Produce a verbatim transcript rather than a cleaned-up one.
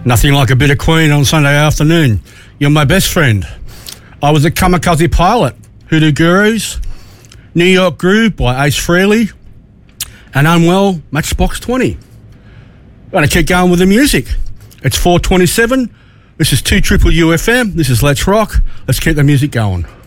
Nothing like a bit of Queen on Sunday afternoon. You're my best friend. I was a Kamikaze Pilot, Hoodoo Gurus, New York Groove by Ace Frehley, and Unwell Matchbox twenty. I'm going to keep going with the music. It's four twenty-seven. This is two Triple U F M. This is Let's Rock. Let's keep the music going.